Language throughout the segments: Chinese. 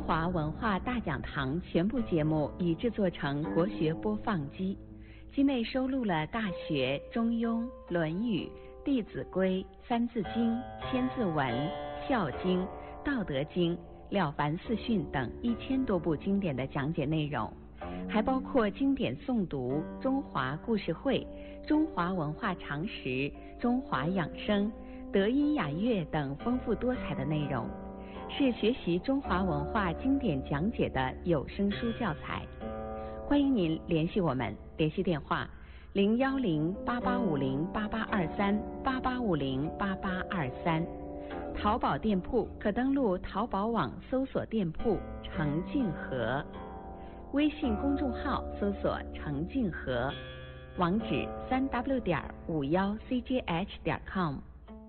华文化大讲堂全部节目已制作成国学播放机，机内收录了《大学》《中庸》《论语》《弟子规》《三字经》《千字文》《孝经》《道德经》《了凡四训》等1000多部经典的讲解内容，还包括经典诵读、中华故事会、中华文化常识、中华养生、德音雅乐等丰富多彩的内容，是学习中华文化经典讲解的有声书教材。欢迎您联系我们，联系电话010-8850-8823，8850-8823。淘宝店铺可登录淘宝网搜索店铺程静和，微信公众号搜索程静和，网址3w.51cjh.com。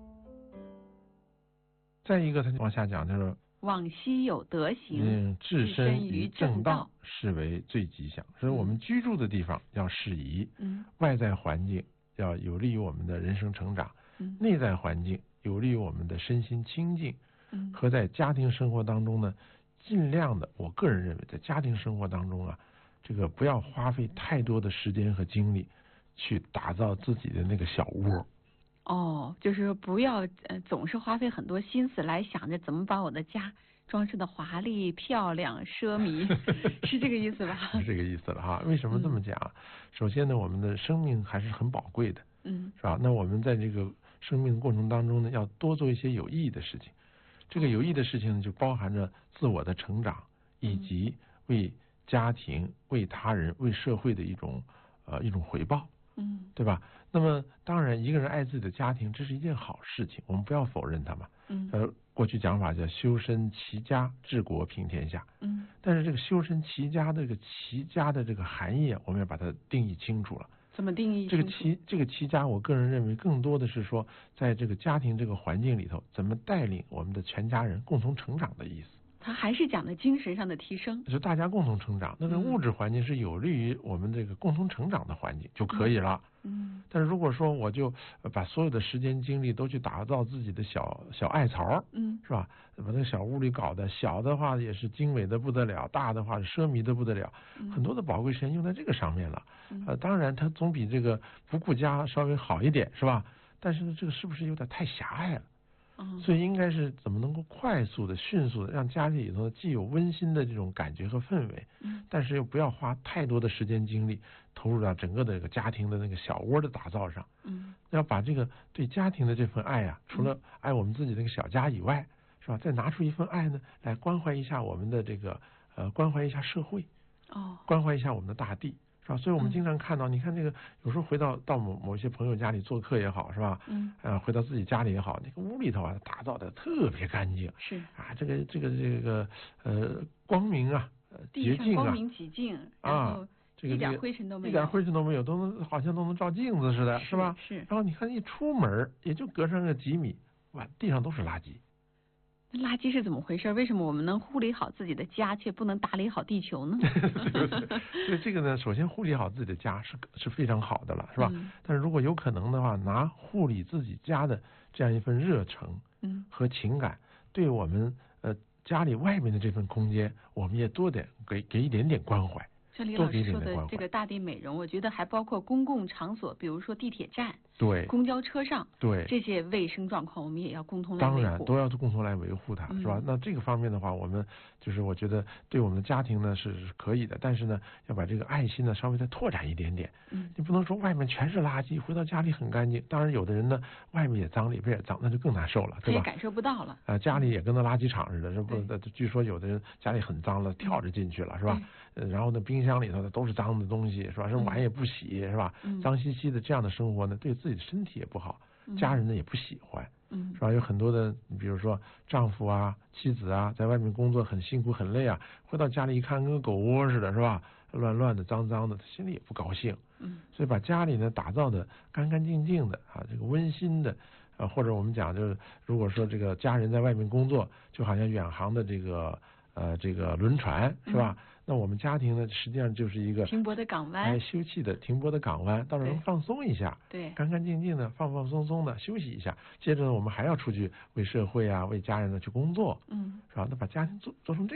再一个，他往下讲就是往昔有德行， 置身于正道，是为最吉祥。所以我们居住的地方要适宜，外在环境要有利于我们的人生成长，内在环境有利于我们的身心清净，和在家庭生活当中呢，尽量的，我个人认为，在家庭生活当中啊，这个不要花费太多的时间和精力去打造自己的那个小窝。 哦，就是不要总是花费很多心思来想着怎么把我的家装饰的华丽、漂亮、奢靡，是这个意思吧？ 是这个意思了哈。为什么这么讲？首先呢，我们的生命还是很宝贵的，是吧？那我们在这个生命过程当中呢，要多做一些有意义的事情。这个有意义的事情呢，就包含着自我的成长，以及为家庭、为他人、为社会的一种回报。对吧？那么当然，一个人爱自己的家庭，这是一件好事情，我们不要否认它嘛。过去讲法叫修身齐家治国平天下。但是这个修身齐家的齐家的这个含义，我们要把它定义清楚了。 怎么定义？ 这个齐家，我个人认为更多的是说，在这个家庭这个环境里头，怎么带领我们的全家人共同成长的意思。 他还是讲的精神上的提升， 就是大家共同成长。那个物质环境是有利于我们这个共同成长的环境就可以了。但是如果说我就把所有的时间精力都去打造自己的小爱巢，是吧？把那个小屋里搞得小的话也是精美的不得了，大的话是奢靡的不得了，很多的宝贵时间用在这个上面了。当然它总比这个不顾家稍微好一点，是吧？但是呢，这个是不是有点太狭隘了？所以应该是怎么能够快速的、迅速的让家里头既有温馨的这种感觉和氛围，但是又不要花太多的时间精力投入到整个的这个家庭的那个小窝的打造上。要把这个对家庭的这份爱啊，除了爱我们自己那个小家以外，是吧？再拿出一份爱呢，来关怀一下我们的这个关怀一下社会，关怀一下我们的大地。所以我们经常看到，你看这个有时候回到某些朋友家里做客也好，是吧？回到自己家里也好，那个屋里头啊，打造的特别干净， 是啊，这个光明啊，洁净啊， 光明极净啊，这个一点灰尘都没有， 一点灰尘都没有，好像都能照镜子似的，是吧？ 是。 然后你看一出门也就隔上个几米，哇，地上都是垃圾。 垃圾是怎么回事？为什么我们能护理好自己的家，却不能打理好地球呢？ 所以这个呢，首先护理好自己的家是非常好的了，是吧？但是如果有可能的话，拿护理自己家的这样一份热诚和情感，对我们家里外面的这份空间，我们也多点给一点点关怀。 像李老师说的这个大地美容，我觉得还包括公共场所，比如说地铁站、 对， 公交车上， 对， 这些卫生状况我们也要共同来维护。 当然都要共同来维护它，是吧？那这个方面的话，我们就是我觉得对我们的家庭呢是可以的，但是呢要把这个爱心呢稍微再拓展一点点。你不能说外面全是垃圾，回到家里很干净。当然有的人呢外面也脏，里边也脏，那就更难受了，对吧？ 也感受不到了。 家里也跟那垃圾场似的，是不？据说有的人家里很脏了，跳着进去了，是吧？然后呢，冰箱里头的都是脏的东西，是吧？这碗也不洗，是吧？脏兮兮的这样的生活呢，对自己的身体也不好，家人呢也不喜欢，是吧？有很多的，比如说丈夫啊、妻子啊，在外面工作很辛苦很累啊，回到家里一看跟个狗窝似的，是吧？乱乱的、脏脏的，他心里也不高兴。所以把家里呢打造的干干净净的啊，这个温馨的。或者我们讲就是，如果说这个家人在外面工作，就好像远航的这个轮船，是吧？那我们家庭呢，实际上就是一个停泊的港湾， 休憩的停泊的港湾，到时候能放松一下， 对， 干干净净的，放放松松的休息一下。接着呢，我们还要出去为社会啊、为家人呢去工作，是吧？那把家庭做成这个